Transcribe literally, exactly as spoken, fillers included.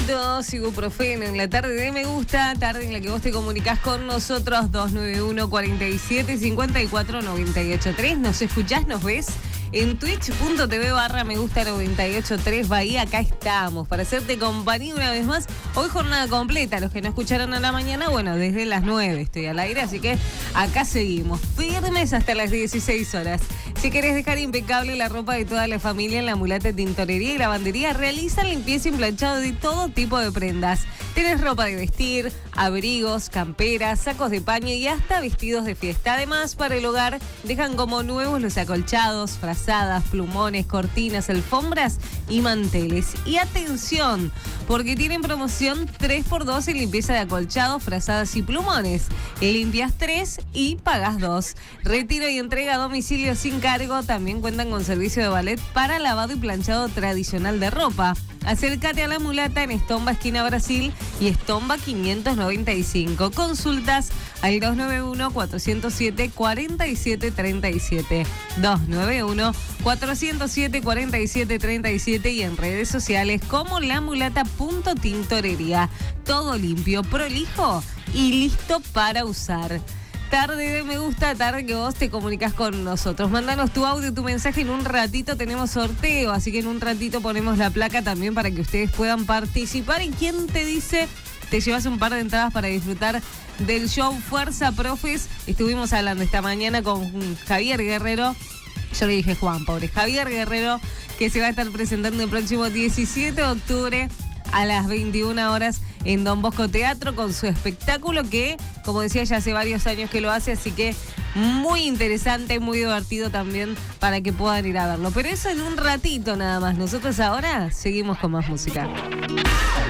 minutos, ibuprofeno en la tarde de Me Gusta, tarde en la que vos te comunicás con nosotros, dos nueve uno, cuatro siete, cinco cuatro, nueve ocho tres. Nos escuchás, nos ves en twitch.tv barra Me Gusta noventa y ocho tres Bahía. Acá estamos para hacerte compañía una vez más. Hoy jornada completa, los que no escucharon a la mañana, bueno, desde las nueve estoy al aire, así que acá seguimos, firmes hasta las dieciséis horas. Si querés dejar impecable la ropa de toda la familia en La Mulata Tintorería y Lavandería, realiza limpieza y planchado de todo tipo de prendas. Tienes ropa de vestir, abrigos, camperas, sacos de paño y hasta vestidos de fiesta. Además, para el hogar, dejan como nuevos los acolchados, frazadas, plumones, cortinas, alfombras y manteles. Y atención, porque tienen promoción tres por dos en limpieza de acolchados, frazadas y plumones. Limpias tres y pagas dos. Retiro y entrega a domicilio sin cargo. También cuentan con servicio de ballet para lavado y planchado tradicional de ropa. Acércate a La Mulata en Estomba, esquina Brasil y Estomba quinientos noventa y cinco. Consultas al dos nueve uno, cuatro cero siete, cuatro siete tres siete. dos nueve uno, cuatro cero siete, cuatro siete tres siete y en redes sociales como lamulata.tintorería. Todo limpio, prolijo y listo para usar. Tarde de Me Gusta, tarde que vos te comunicas con nosotros. Mándanos tu audio, tu mensaje. En un ratito tenemos sorteo, así que en un ratito ponemos la placa también para que ustedes puedan participar. ¿Y quién te dice? Te llevas un par de entradas para disfrutar del show Fuerza Profes. Estuvimos hablando esta mañana con Javier Guerrero. Yo le dije Juan, pobre Javier Guerrero, que se va a estar presentando el próximo diecisiete de octubre a las veintiuna horas en Don Bosco Teatro con su espectáculo que, como decía, ya hace varios años que lo hace, así que muy interesante, muy divertido también para que puedan ir a verlo. Pero eso en un ratito nada más. Nosotros ahora seguimos con más música.